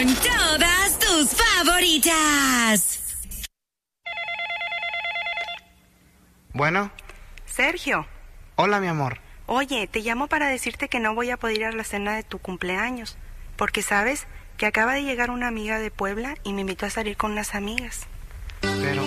con todas tus favoritas. Bueno. Sergio. Hola, mi amor. Oye, te llamo para decirte que no voy a poder ir a la cena de tu cumpleaños, porque sabes que acaba de llegar una amiga de Puebla y me invitó a salir con unas amigas. Pero